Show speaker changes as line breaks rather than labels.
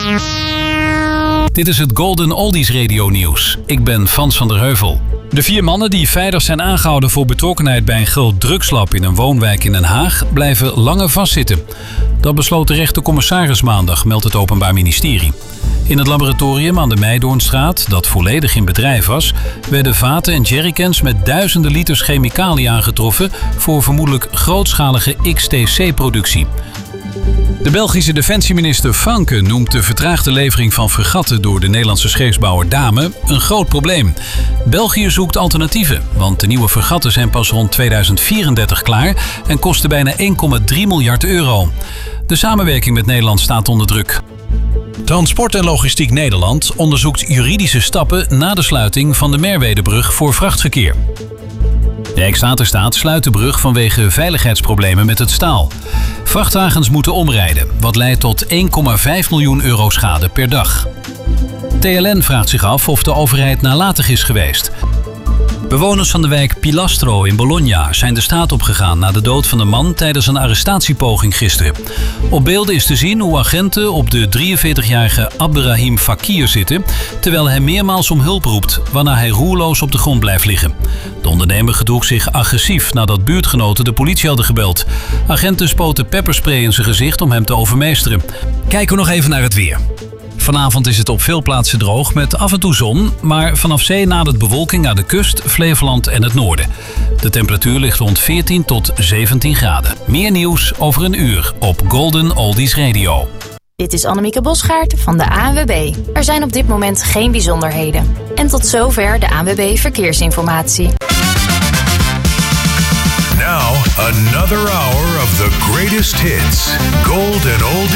Dit is het Golden Oldies Radio Nieuws. Ik ben Frans van der Heuvel. De 4 mannen die vrijdag zijn aangehouden voor betrokkenheid bij een groot drugslab in een woonwijk in Den Haag blijven langer vastzitten. Dat besloot de rechtercommissaris maandag, meldt het Openbaar Ministerie. In het laboratorium aan de Meidoornstraat, dat volledig in bedrijf was, werden vaten en jerrycans met duizenden liters chemicaliën aangetroffen voor vermoedelijk grootschalige XTC-productie. De Belgische defensieminister Franke noemt de vertraagde levering van fregatten door de Nederlandse scheepsbouwer Dame een groot probleem. België zoekt alternatieven, want de nieuwe fregatten zijn pas rond 2034 klaar en kosten bijna 1,3 miljard euro. De samenwerking met Nederland staat onder druk. Transport en Logistiek Nederland onderzoekt juridische stappen na de sluiting van de Merwedebrug voor vrachtverkeer. Rijkswaterstaat sluit de brug vanwege veiligheidsproblemen met het staal. Vrachtwagens moeten omrijden, wat leidt tot 1,5 miljoen euro schade per dag. TLN vraagt zich af of de overheid nalatig is geweest. Bewoners van de wijk Pilastro in Bologna zijn de straat opgegaan na de dood van een man tijdens een arrestatiepoging gisteren. Op beelden is te zien hoe agenten op de 43-jarige Abderrahim Fakir zitten, terwijl hij meermaals om hulp roept, waarna hij roerloos op de grond blijft liggen. De ondernemer gedroeg zich agressief nadat buurtgenoten de politie hadden gebeld. Agenten spoten pepperspray in zijn gezicht om hem te overmeesteren. Kijken we nog even naar het weer. Vanavond is het op veel plaatsen droog met af en toe zon, maar vanaf zee nadert bewolking naar de kust, Flevoland en het noorden. De temperatuur ligt rond 14 tot 17 graden. Meer nieuws over een uur op Golden Oldies Radio.
Dit is Annemieke Bosgaard van de ANWB. Er zijn op dit moment geen bijzonderheden. En tot zover de ANWB Verkeersinformatie.
Now, another hour of the greatest hits. Golden Oldies.